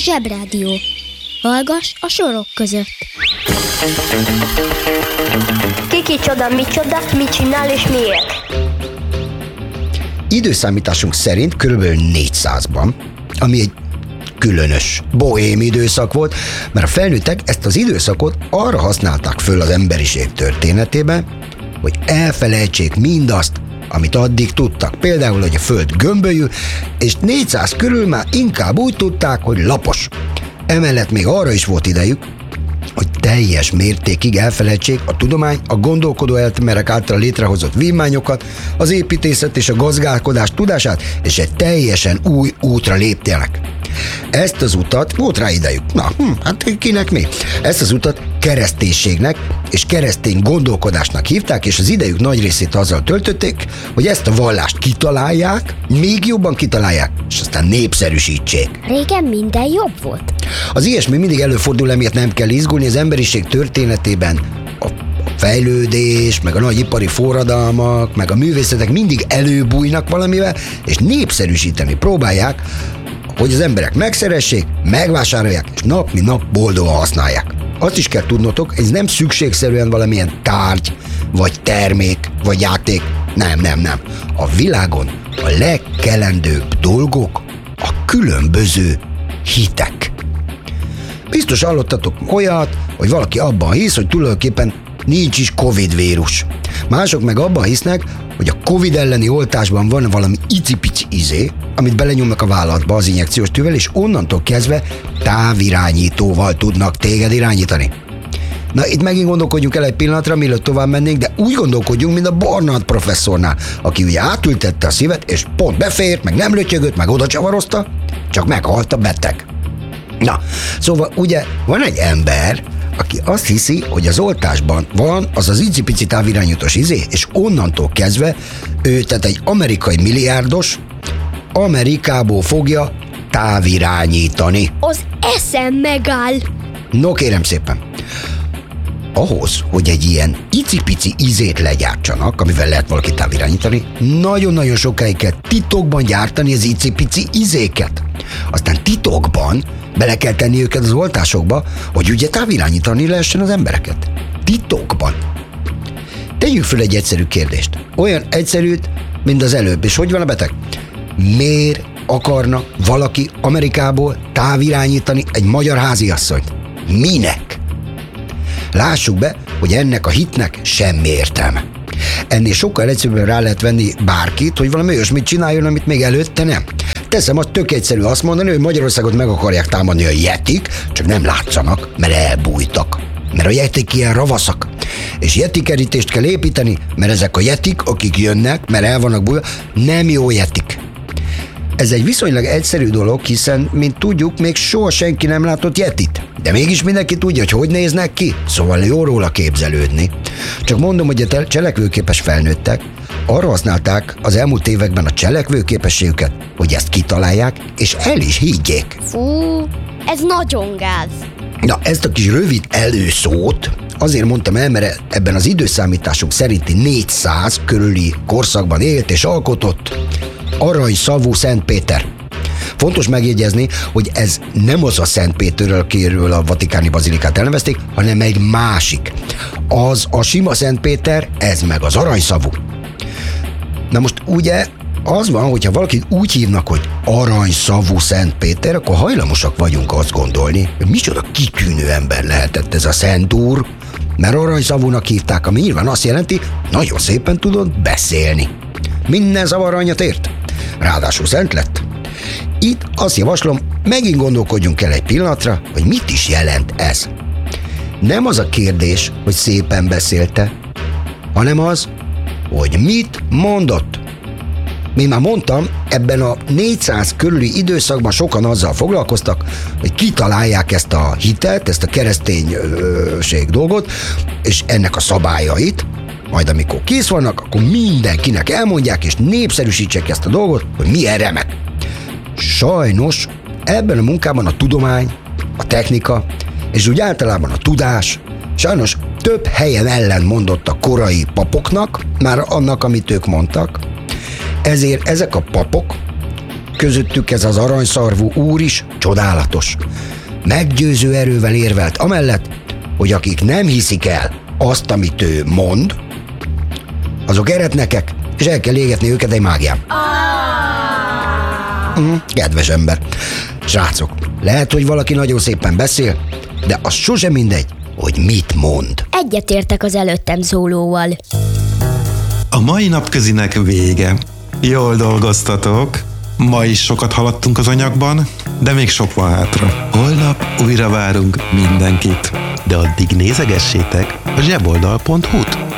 Zsebrádió. Hallgass a sorok között. Kicsoda, micsoda, mit csinál és miért? Időszámításunk szerint körülbelül 400-ban, ami egy különös, bohém időszak volt, mert a felnőttek ezt az időszakot arra használták föl az emberiség történetében, hogy elfelejtsék mindazt, amit addig tudtak. Például, hogy a Föld gömbölyű, és 400 körül már inkább úgy tudták, hogy lapos. Emellett még arra is volt idejük, hogy teljes mértékig elfelejtsék a tudomány, a gondolkodó emberek által létrehozott vívmányokat, az építészet és a gazdálkodás tudását, és egy teljesen új útra léptének. Ezt az utat, volt rá idejük, hát kinek mi? Ezt az utat kereszténységnek és keresztény gondolkodásnak hívták, és az idejük nagy részét azzal töltötték, hogy ezt a vallást kitalálják, még jobban kitalálják, és aztán népszerűsítsék. Régen minden jobb volt. Az ilyesmi mindig előfordul, emiatt nem kell izgulni, az emberiség történetében a fejlődés, meg a nagy ipari forradalmak, meg a művészetek mindig előbújnak valamivel, és népszerűsíteni próbálják, hogy az emberek megszeressék, megvásárolják, és nap mint nap boldogan használják. Azt is kell tudnotok, ez nem szükségszerűen valamilyen tárgy, vagy termék, vagy játék. Nem. A világon a legkelendőbb dolgok a különböző hitek. Biztos hallottatok olyat, hogy valaki abban hisz, hogy tulajdonképpen nincs is Covid vírus. Mások meg abban hisznek, hogy a Covid elleni oltásban van valami icipici izé, amit belenyomnak a vállatba az injekciós tűvel, és onnantól kezdve távirányítóval tudnak téged irányítani. Na, itt megint gondolkodjunk el egy pillanatra, mielőtt tovább mennénk, de úgy gondolkodjunk, mint a Barnard professzornál, aki ugye átültette a szívet, és pont befért, meg nem lötyögött, meg oda csavarozta, csak meghalt a beteg. Na, szóval ugye van egy ember, aki azt hiszi, hogy az oltásban van az icipici távirányítós izé, és onnantól kezdve ő, tehát egy amerikai milliárdos, Amerikából fogja távirányítani. Az eszem megáll. No, kérem szépen. Ahhoz, hogy egy ilyen icipici izét legyártsanak, amivel lehet valaki távirányítani, nagyon-nagyon sokáig kell titokban gyártani az icipici izéket. Aztán titokban bele kell tenni őket az oltásokba, hogy ugye távirányítani lehessen az embereket. Titokban. Tegyük föl egy egyszerű kérdést. Olyan egyszerűt, mint az előbb. És hogy van a beteg? Miért akarna valaki Amerikából távirányítani egy magyar háziasszonyt? Minek? Lássuk be, hogy ennek a hitnek semmi értelme. Ennél sokkal egyszerűbben rá lehet venni bárkit, hogy valami olyasmit csináljon, amit még előtte nem. Teszem, azt tök egyszerű azt mondani, hogy Magyarországot meg akarják támadni a yetik, csak nem látszanak, mert elbújtak. Mert a yetik ilyen ravaszak. És yetikerítést kell építeni, mert ezek a yetik, akik jönnek, mert el vannak bújva, nem jó yetik. Ez egy viszonylag egyszerű dolog, hiszen, mint tudjuk, még soha senki nem látott yetit. De mégis mindenki tudja, hogy néznek ki, szóval jó róla képzelődni. Csak mondom, hogy a cselekvőképes felnőttek arra használták az elmúlt években a cselekvőképességüket, hogy ezt kitalálják, és el is higgyék. Fú, ez nagyon gáz. Na, ezt a kis rövid előszót azért mondtam el, mert ebben az időszámításunk szerinti 400 körüli korszakban élt és alkotott aranyszavú Szent Péter. Fontos megjegyezni, hogy ez nem az a Szent Péter, akiről a vatikáni bazilikát elnevezték, hanem egy másik. Az a sima Szent Péter, ez meg az aranyszavú. Na most ugye az van, hogyha valakit úgy hívnak, hogy aranyszavú Szent Péter, akkor hajlamosak vagyunk azt gondolni, hogy micsoda kitűnő ember lehetett ez a Szent Úr, mert aranyszavúnak hívták, ami nyilván azt jelenti, nagyon szépen tudod beszélni. Minden szav aranyat ért, ráadásul szent lett. Itt azt javaslom, megint gondolkodjunk el egy pillanatra, hogy mit is jelent ez. Nem az a kérdés, hogy szépen beszélte, hanem az, hogy mit mondott. Mint már mondtam, ebben a 400 körüli időszakban sokan azzal foglalkoztak, hogy kitalálják ezt a hitet, ezt a kereszténység dolgot, és ennek a szabályait, majd amikor kész vannak, akkor mindenkinek elmondják, és népszerűsítsék ezt a dolgot, hogy milyen remek. Sajnos ebben a munkában a tudomány, a technika, és úgy általában a tudás sajnos több helyen ellentmondott a korai papoknak, már annak, amit ők mondtak. Ezért ezek a papok közöttük ez az aranyszarvú úr is csodálatos. Meggyőző erővel érvelt amellett, hogy akik nem hiszik el azt, amit ő mond, azok eretnekek, és el kell égetni őket egy mágián. Kedves ember. Srácok, lehet, hogy valaki nagyon szépen beszél, de az sosem mindegy, hogy mit mond. Egyetértek az előttem szólóval. A mai napközinek vége. Jól dolgoztatok. Ma is sokat haladtunk az anyagban, de még sok van hátra. Holnap újra várunk mindenkit. De addig nézegessétek a zseboldal.hu-t.